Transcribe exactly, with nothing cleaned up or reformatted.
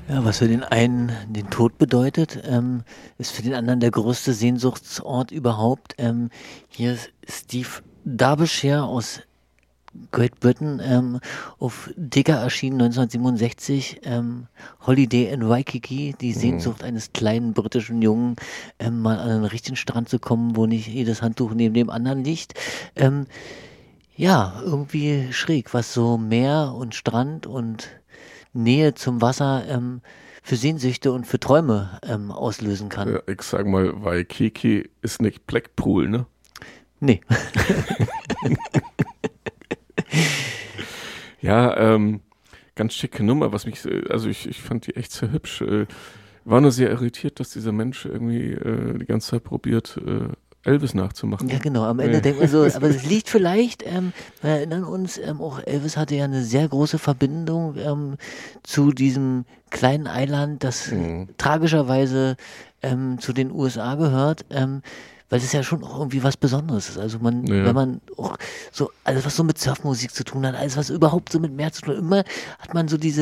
Ja, was für den einen den Tod bedeutet, ähm, ist für den anderen der größte Sehnsuchtsort überhaupt. Ähm, hier ist Steve Derbyshire aus Great Britain, ähm, auf Digger erschienen neunzehnhundertsiebenundsechzig, ähm, Holiday in Waikiki, die Mhm. Sehnsucht eines kleinen britischen Jungen, ähm, mal an einen richtigen Strand zu kommen, wo nicht jedes Handtuch neben dem anderen liegt. Ähm, ja, irgendwie schräg, was so Meer und Strand und Nähe zum Wasser ähm, für Sehnsüchte und für Träume ähm, auslösen kann. Ja, ich sag mal, Waikiki ist nicht Blackpool, ne? Nee. Ja, ähm, ganz schicke Nummer, was mich, äh, also ich, ich fand die echt sehr hübsch. Äh, war nur sehr irritiert, dass dieser Mensch irgendwie äh, die ganze Zeit probiert, äh, Elvis Ja, nachzumachen. genau. Am Ende Äh, denkt man so, aber es liegt vielleicht, ähm, wir erinnern uns, ähm, auch Elvis hatte ja eine sehr große Verbindung ähm, zu diesem kleinen Eiland, das mhm. tragischerweise ähm, zu den U S A gehört, ähm, weil es ja schon auch irgendwie was Besonderes ist. Also man, wenn Ja. man auch so, alles was so mit Surfmusik zu tun hat, alles was überhaupt so mit Meer zu tun hat, immer hat man so diese